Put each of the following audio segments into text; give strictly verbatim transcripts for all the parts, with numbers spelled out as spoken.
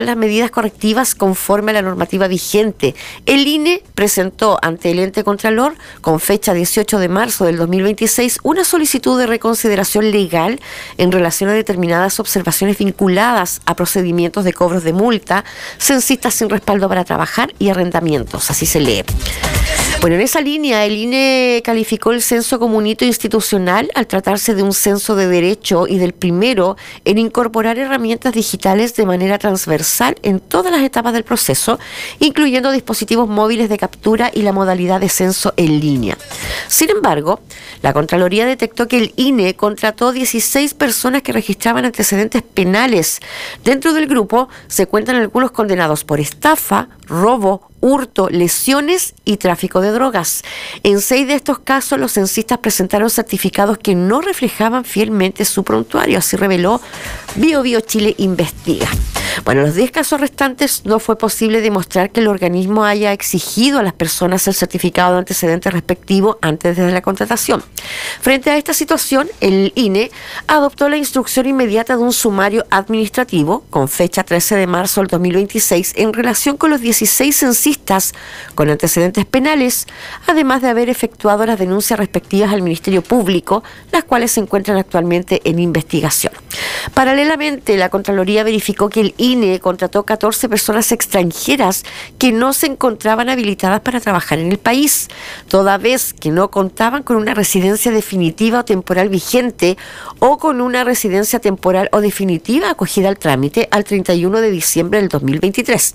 las medidas correctivas conforme a la normativa vigente. El I N E presentó ante el ente Contralor, con fecha dieciocho de marzo del dos mil veintiséis, una solicitud de reconsideración legal en relación a determinadas observaciones vinculadas a procedimientos de cobros de multa, censistas sin respaldo para trabajar y arrendamientos, así se lee. Bueno, en esa línea, el I N E calificó el censo como un hito institucional al tratarse de un censo de derecho y del primero en incorporar herramientas digitales de manera transversal en todas las etapas del proceso, incluyendo dispositivos móviles de captura y la modalidad de censo en línea. Sin embargo, la Contraloría detectó que el I N E contrató dieciséis personas que registraban antecedentes penales. Dentro del grupo se cuentan algunos condenados por estafa, robo, hurto, lesiones y tráfico de drogas. En seis de estos casos, los censistas presentaron certificados que no reflejaban fielmente su prontuario, así reveló Bio Bio Chile Investiga. Bueno, en los diez casos restantes no fue posible demostrar que el organismo haya exigido a las personas el certificado de antecedentes respectivo antes de la contratación. Frente a esta situación, el I N E adoptó la instrucción inmediata de un sumario administrativo con fecha trece de marzo del dos mil veintiséis en relación con los dieciséis censistas con antecedentes penales, además de haber efectuado las denuncias respectivas al Ministerio Público, las cuales se encuentran actualmente en investigación. Paralelamente, la Contraloría verificó que el I N E contrató catorce personas extranjeras que no se encontraban habilitadas para trabajar en el país, toda vez que no contaban con una residencia definitiva o temporal vigente o con una residencia temporal o definitiva acogida al trámite al treinta y uno de diciembre del dos mil veintitrés.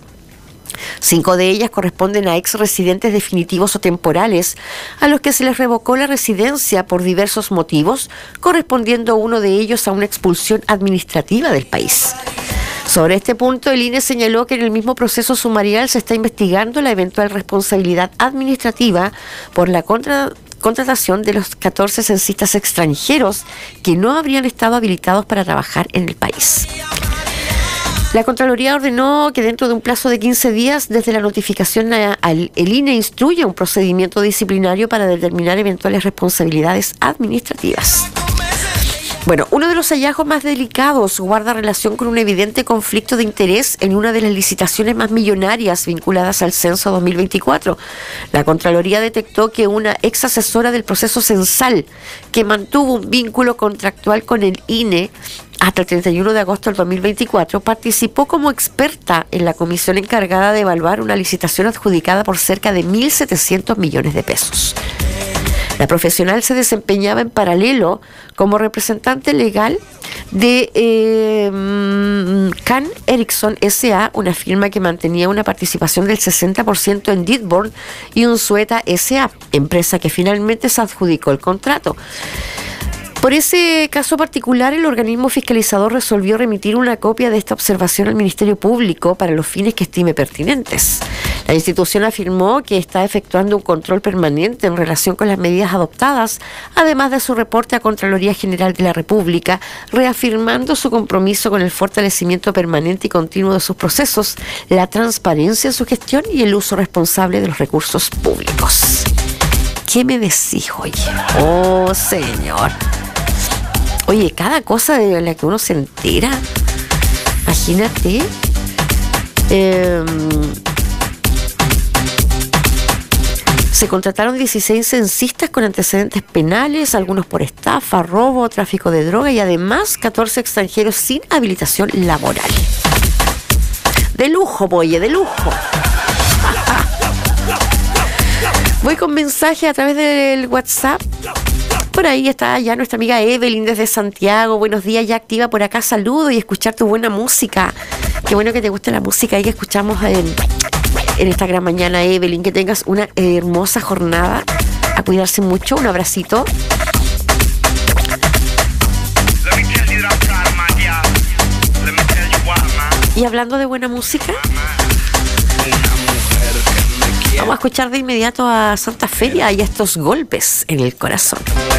Cinco de ellas corresponden a ex residentes definitivos o temporales, a los que se les revocó la residencia por diversos motivos, correspondiendo uno de ellos a una expulsión administrativa del país. Sobre este punto, el I N E señaló que en el mismo proceso sumarial se está investigando la eventual responsabilidad administrativa por la contra contratación de los catorce censistas extranjeros que no habrían estado habilitados para trabajar en el país. La Contraloría ordenó que dentro de un plazo de quince días desde la notificación al el I N E instruya un procedimiento disciplinario para determinar eventuales responsabilidades administrativas. Bueno, uno de los hallazgos más delicados guarda relación con un evidente conflicto de interés en una de las licitaciones más millonarias vinculadas al censo dos mil veinticuatro. La Contraloría detectó que una ex asesora del proceso censal que mantuvo un vínculo contractual con el I N E hasta el treinta y uno de agosto del dos mil veinticuatro participó como experta en la comisión encargada de evaluar una licitación adjudicada por cerca de mil setecientos millones de pesos. La profesional se desempeñaba en paralelo como representante legal de eh, Can Erickson S A, una firma que mantenía una participación del sesenta por ciento en Dearborn, y Unzueta S A, empresa que finalmente se adjudicó el contrato. Por ese caso particular, el organismo fiscalizador resolvió remitir una copia de esta observación al Ministerio Público para los fines que estime pertinentes. La institución afirmó que está efectuando un control permanente en relación con las medidas adoptadas, además de su reporte a Contraloría General de la República, reafirmando su compromiso con el fortalecimiento permanente y continuo de sus procesos, la transparencia en su gestión y el uso responsable de los recursos públicos. ¿Qué me decís, oye? Oh, señor. Oye, cada cosa de la que uno se entera, imagínate. Eh, se contrataron dieciséis censistas con antecedentes penales, algunos por estafa, robo, tráfico de droga y además catorce extranjeros sin habilitación laboral. De lujo, oye, de lujo. Voy con mensaje a través del WhatsApp. Por ahí está ya nuestra amiga Evelyn desde Santiago. Buenos días, ya activa por acá. Saludo y escuchar tu buena música. Qué bueno que te guste la música ahí que escuchamos en, en esta gran mañana, Evelyn. Que tengas una eh, hermosa jornada. A cuidarse mucho. Un abracito. Y hablando de buena música, vamos a escuchar de inmediato a Santa Feria y a estos golpes en el corazón.